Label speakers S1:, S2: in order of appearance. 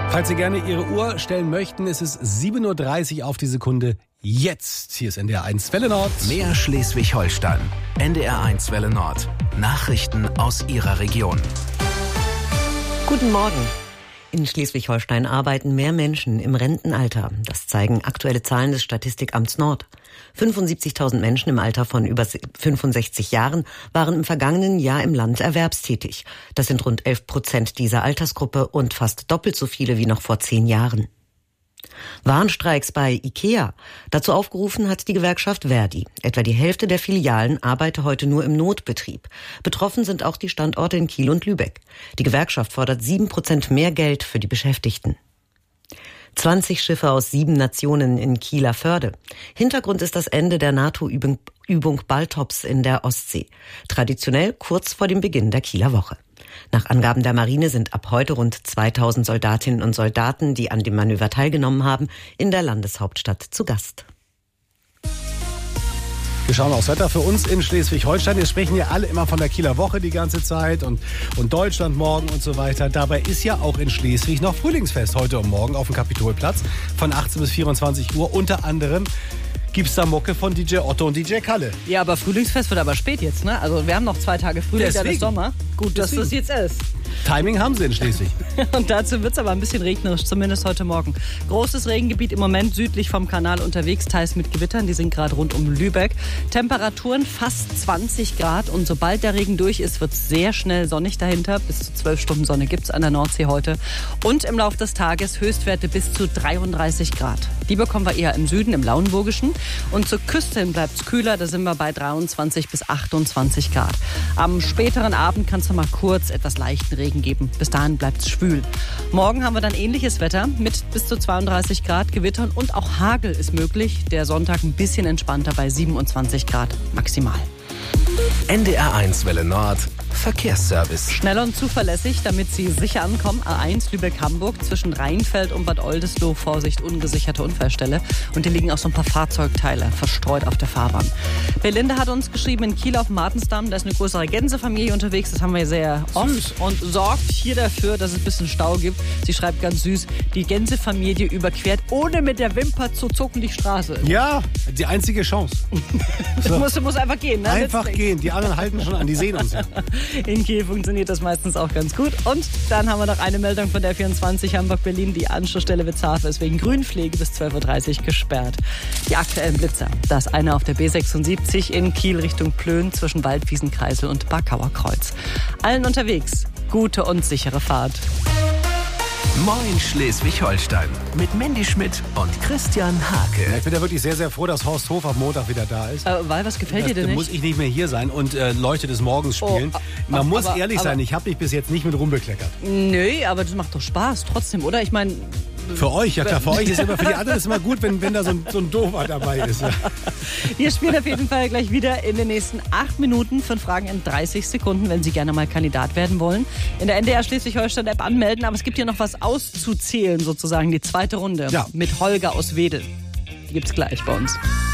S1: Falls Sie gerne Ihre Uhr stellen möchten, ist es 7:30 Uhr auf die Sekunde. Jetzt. Hier ist NDR 1 Welle Nord.
S2: Mehr Schleswig-Holstein. NDR 1 Welle Nord. Nachrichten aus Ihrer Region.
S3: Guten Morgen. In Schleswig-Holstein arbeiten mehr Menschen im Rentenalter. Das zeigen aktuelle Zahlen des Statistikamts Nord. 75.000 Menschen im Alter von über 65 Jahren waren im vergangenen Jahr im Land erwerbstätig. Das sind rund 11% dieser Altersgruppe und fast doppelt so viele wie noch vor 10 Jahren. Warnstreiks bei IKEA. Dazu aufgerufen hat die Gewerkschaft ver.di. Etwa die Hälfte der Filialen arbeite heute nur im Notbetrieb. Betroffen sind auch die Standorte in Kiel und Lübeck. Die Gewerkschaft fordert 7% mehr Geld für die Beschäftigten. 20 Schiffe aus 7 Nationen in Kieler Förde. Hintergrund ist das Ende der NATO-Übung Baltops in der Ostsee. Traditionell kurz vor dem Beginn der Kieler Woche. Nach Angaben der Marine sind ab heute rund 2000 Soldatinnen und Soldaten, die an dem Manöver teilgenommen haben, in der Landeshauptstadt zu Gast.
S1: Wir schauen aufs Wetter für uns in Schleswig-Holstein. Wir sprechen ja alle immer von der Kieler Woche die ganze Zeit und Deutschland morgen und so weiter. Dabei ist ja auch in Schleswig noch Frühlingsfest heute und morgen auf dem Kapitolplatz von 18 bis 24 Uhr. Unter anderem gibt's da Mucke von DJ Otto und DJ Kalle.
S4: Ja, aber Frühlingsfest wird aber spät jetzt, ne? Also wir haben noch 2 Tage Frühling, dann ist Sommer. Gut, dass das jetzt ist.
S1: Timing haben sie in Schleswig.
S4: Und dazu wird's aber ein bisschen regnerisch, zumindest heute Morgen. Großes Regengebiet im Moment südlich vom Kanal unterwegs, teils mit Gewittern, die sind gerade rund um Lübeck. Temperaturen fast 20 Grad und sobald der Regen durch ist, wird's sehr schnell sonnig dahinter. Bis zu 12 Stunden Sonne gibt's an der Nordsee heute. Und im Laufe des Tages Höchstwerte bis zu 33 Grad. Die bekommen wir eher im Süden, im Lauenburgischen. Und zur Küste hin bleibt's kühler, da sind wir bei 23 bis 28 Grad. Am späteren Abend kann es noch mal kurz etwas leichten Regen geben. Bis dahin bleibt's schwül. Morgen haben wir dann ähnliches Wetter mit bis zu 32 Grad Gewittern und auch Hagel ist möglich. Der Sonntag ein bisschen entspannter bei 27 Grad maximal.
S2: NDR 1 Welle Nord. Verkehrsservice.
S4: Schnell und zuverlässig, damit Sie sicher ankommen. A1 Lübeck-Hamburg zwischen Rheinfeld und Bad Oldesloe. Vorsicht, ungesicherte Unfallstelle. Und hier liegen auch so ein paar Fahrzeugteile verstreut auf der Fahrbahn. Belinde hat uns geschrieben, in Kiel auf dem Martensdamm, da ist eine größere Gänsefamilie unterwegs. Das haben wir sehr oft. Und sorgt hier dafür, dass es ein bisschen Stau gibt. Sie schreibt ganz süß, die Gänsefamilie überquert, ohne mit der Wimper zu zucken, die Straße.
S1: Ja, die einzige Chance.
S4: So. muss einfach gehen, ne?
S1: Einfach gehen. Die anderen halten schon an, die sehen uns ja.
S4: In Kiel funktioniert das meistens auch ganz gut. Und dann haben wir noch eine Meldung von der 24 Hamburg-Berlin. Die Anschlussstelle Witzhafe ist wegen Grünpflege bis 12:30 Uhr gesperrt. Die aktuellen Blitzer. Da ist einer auf der B76 in Kiel Richtung Plön zwischen Waldwiesenkreisel und Barkauer Kreuz. Allen unterwegs gute und sichere Fahrt.
S2: Moin Schleswig-Holstein mit Mandy Schmidt und Christian Hake.
S1: Ja, ich bin ja wirklich sehr, sehr froh, dass Horst Hof am Montag wieder da ist.
S4: Weil, was gefällt dir denn nicht?
S1: Muss ich nicht mehr hier sein und Leuchte des Morgens spielen. Man muss ehrlich sein, ich habe mich bis jetzt nicht mit rumbekleckert.
S4: Nö, aber das macht doch Spaß trotzdem, oder? Ich meine...
S1: Für euch, ja klar, für euch ist immer, für die anderen ist immer gut, wenn da so ein Doofer dabei ist. Ja.
S4: Wir spielen auf jeden Fall gleich wieder in den nächsten 8 Minuten. 5 Fragen in 30 Sekunden, wenn Sie gerne mal Kandidat werden wollen. In der NDR Schleswig-Holstein-App anmelden, aber es gibt hier noch was auszuzählen sozusagen, die zweite Runde mit Holger aus Wedel. Die gibt's gleich bei uns.